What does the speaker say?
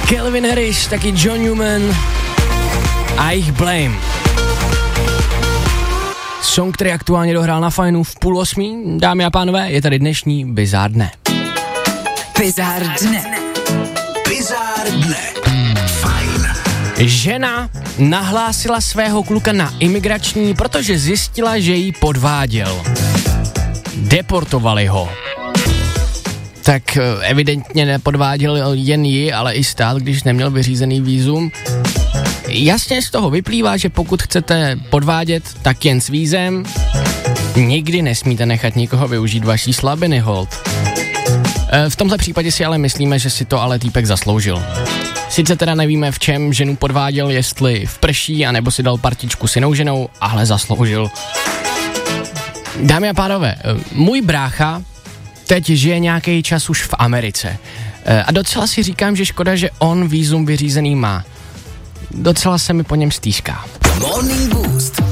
Calvin Harris, taky John Newman a jich Blame. Song, který aktuálně dohrál na Fajnu v 7:30. Dámy a pánové, je tady dnešní Bizár dne. Bizár dne. Bizár dne. Fajn. Žena nahlásila svého kluka na imigrační, protože zjistila, že jí podváděl. Deportovali ho. Tak evidentně nepodváděl jen ji, ale i stát, když neměl vyřízený vízum. Jasně z toho vyplývá, že pokud chcete podvádět, tak jen s vízem. Nikdy nesmíte nechat nikoho využít vaší slabiny, hold. V tomhle případě si ale myslíme, že si to ale týpek zasloužil. Sice teda nevíme, v čem ženu podváděl, jestli v prší, anebo si dal partičku s jinou ženou, ale zasloužil. Dámy a pánové, můj brácha teď žije nějaký čas už v Americe. A docela si říkám, že škoda, že on vízum vyřízený má. Docela se mi po něm stýská. Morning Boost